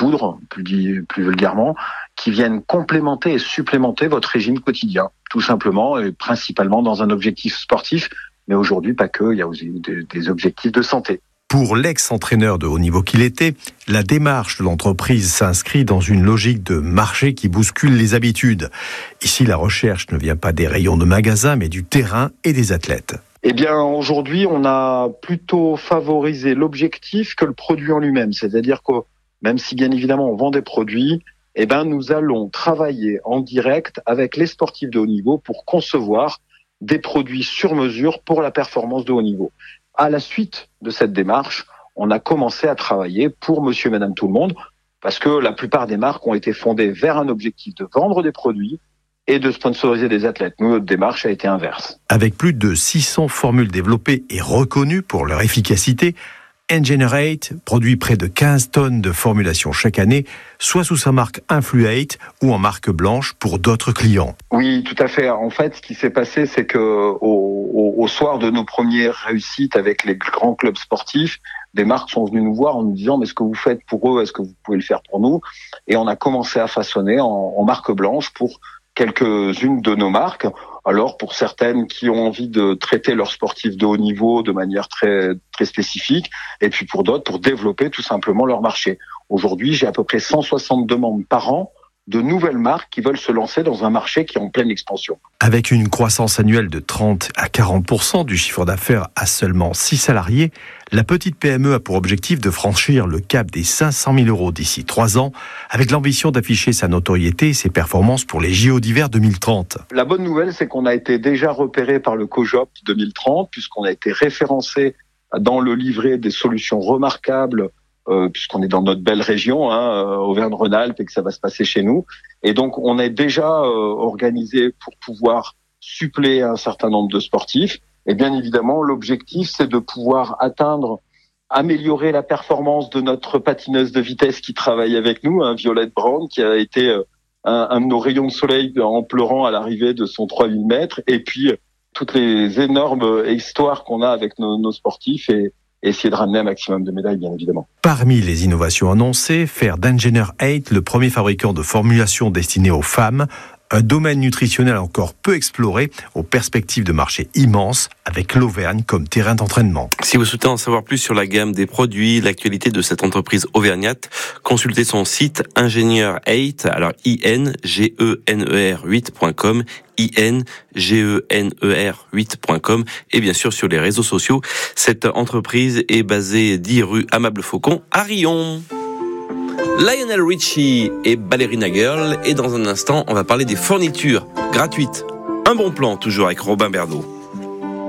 poudres, plus vulgairement, qui viennent complémenter et supplémenter votre régime quotidien, tout simplement, et principalement dans un objectif sportif, mais aujourd'hui pas que, il y a aussi des objectifs de santé. Pour l'ex-entraîneur de haut niveau qu'il était, la démarche de l'entreprise s'inscrit dans une logique de marché qui bouscule les habitudes. Ici, la recherche ne vient pas des rayons de magasins, mais du terrain et des athlètes. Eh bien, aujourd'hui, on a plutôt favorisé l'objectif que le produit en lui-même. C'est-à-dire que, même si bien évidemment on vend des produits, nous allons travailler en direct avec les sportifs de haut niveau pour concevoir des produits sur mesure pour la performance de haut niveau. À la suite de cette démarche, on a commencé à travailler pour monsieur et madame tout le monde, parce que la plupart des marques ont été fondées vers un objectif de vendre des produits et de sponsoriser des athlètes. Nous, notre démarche a été inverse. Avec plus de 600 formules développées et reconnues pour leur efficacité, Engenerate produit près de 15 tonnes de formulations chaque année, soit sous sa marque Influate ou en marque blanche pour d'autres clients. Oui, tout à fait. En fait, ce qui s'est passé, c'est que au soir de nos premières réussites avec les grands clubs sportifs, des marques sont venues nous voir en nous disant « mais ce que vous faites pour eux, est-ce que vous pouvez le faire pour nous ?» Et on a commencé à façonner en marque blanche pour quelques-unes de nos marques. Alors pour certaines qui ont envie de traiter leurs sportifs de haut niveau de manière très très spécifique, et puis pour d'autres pour développer tout simplement leur marché. Aujourd'hui, j'ai à peu près 160 demandes par an de nouvelles marques qui veulent se lancer dans un marché qui est en pleine expansion. Avec une croissance annuelle de 30 à 40% du chiffre d'affaires à seulement 6 salariés, la petite PME a pour objectif de franchir le cap des 500 000 euros d'ici 3 ans, avec l'ambition d'afficher sa notoriété et ses performances pour les JO d'hiver 2030. La bonne nouvelle, c'est qu'on a été déjà repéré par le COJOP 2030, puisqu'on a été référencé dans le livret des solutions remarquables, puisqu'on est dans notre belle région, Auvergne-Rhône-Alpes, et que ça va se passer chez nous. Et donc, on est déjà organisé pour pouvoir suppléer un certain nombre de sportifs. Et bien évidemment, l'objectif, c'est de pouvoir améliorer la performance de notre patineuse de vitesse qui travaille avec nous, Violette Brown, qui a été un de nos rayons de soleil en pleurant à l'arrivée de son 3000 mètres. Et puis, toutes les énormes histoires qu'on a avec nos sportifs et essayer de ramener un maximum de médailles, bien évidemment. Parmi les innovations annoncées, faire d'Engenerate le premier fabricant de formulations destinées aux femmes, un domaine nutritionnel encore peu exploré, aux perspectives de marché immenses, avec l'Auvergne comme terrain d'entraînement. Si vous souhaitez en savoir plus sur la gamme des produits, l'actualité de cette entreprise auvergnate, consultez son site Engener8, alors INGENER8.com, INGENER8.com, et bien sûr sur les réseaux sociaux. Cette entreprise est basée 10 rue Amable-Faucon à Riom. Lionel Richie et Ballerina Girl, et dans un instant, on va parler des fournitures gratuites. Un bon plan, toujours avec Robin Bernot.